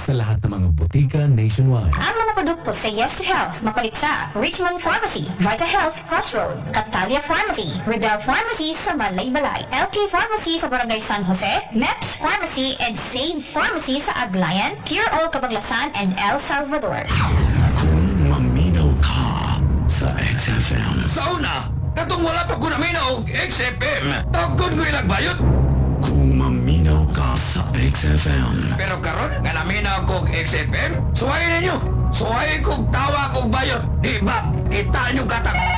sa lahat ng mga butika nationwide. Ang mga produkto sa Yes to Health mapalit sa Richmond Pharmacy, Vita Health Crossroad, Captalia Pharmacy, Rebel Pharmacy sa Balay-Balay, LK Pharmacy sa Barangay San Jose, MEPS Pharmacy and Save Pharmacy sa Aglayan, Cure All Cabanglasan and El Salvador. Kung maminaw ka sa XFM. Sa una, katong wala pa ko naminaw, XFM. Tawag ko ilang bayot. Kung maminaw ka sa XFM. Pero karon nga naminaw kog XFM, suwayin ninyo. Suwayin kog tawa kog bayot. Di ba? Kita nyo katang.